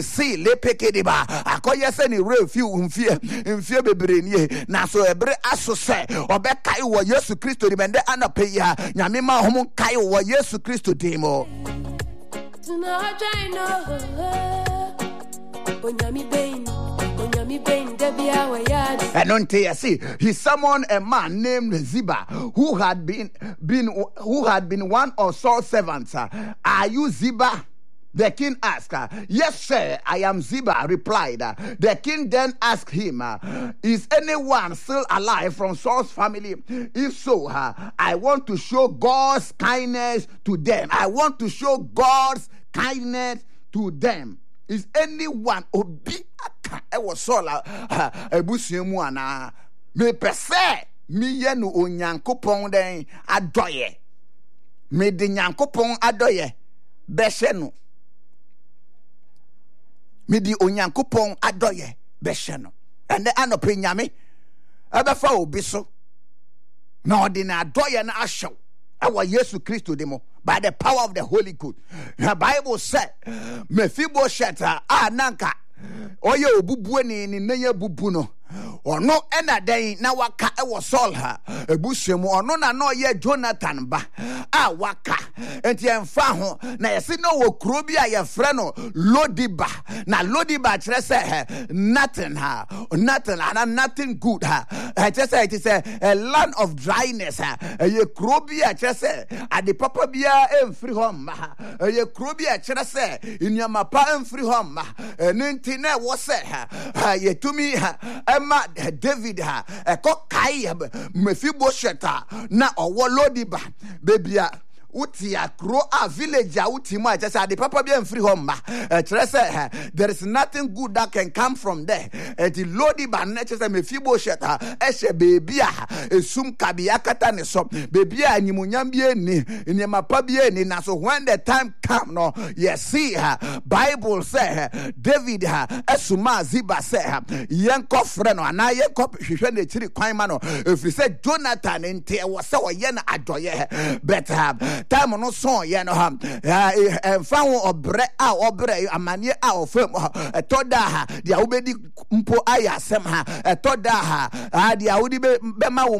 see lepeke deba akoye se ni refiu mfie bebre nie na so ebre aso se obekai wo Yesu Kristo di mende anape ya nyame ma homo kai wo Yesu Kristo demo and on see he summoned a man named Ziba who had been one of Saul's servants. Are you Ziba? The king asked, yes, sir, I am Ziba, replied. The king then asked him, is anyone still alive from Saul's family? If so, I want to show God's kindness to them. I want to show God's kindness to them. Is anyone obi aka ewo Saul ebusuemu ana me pese mi ye no onyankopon den adoye me de nyankopon adoye behye no me di onyankopon adoye behye no ene anope nyame ebefa obi so na ordinary adoye na ahyew awa Yesu Kristo demo by the power of the Holy Ghost. The Bible said Mephibosheth nanka oye obubu ni neye bubu no ono ena den na waka ewo Saul ebusuemu ono na no ye Jonathan ba waka enti emfa ho na yesi no wo kuro bi a ye frɛ no Lodiba na Lodiba kyerɛ sɛ nothing nothing good kyerɛ sɛ it is a land of dryness ye kuro bi a kyerɛ sɛ ade papa bia emfiri ho ma ye kuro bi a kyerɛ sɛ inyama pa emfiri ho ma enti na wo sɛ ye tumi ma David eko kai Mephibosheth na owo Lodiba bebia utia kro a village a utima just the papa be free home there is nothing good that can come from there the Lodiba just Mephibosheth eshe baby esum kabia kata ne so baby animunyam bie ni mapa bie ni na so when the time come no you see Bible say David esuma Ziba say yenko frɛ no ana yenko hwehwɛ ne chiri kwan ma no if you say Jonathan ente e wo se wo ye na adoye but time no so ye no fa ho obre a obre amane a ofam etoda ha dia obedi mpo aya asem ha etoda ha dia wodi be ma wo